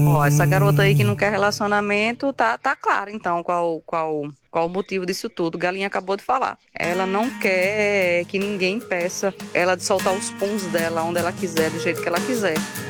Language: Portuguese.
Ó, essa garota aí que não quer relacionamento, tá claro, então, qual o motivo disso tudo. Galinha acabou de falar. Ela não quer que ninguém peça ela de soltar os puns dela onde ela quiser, do jeito que ela quiser.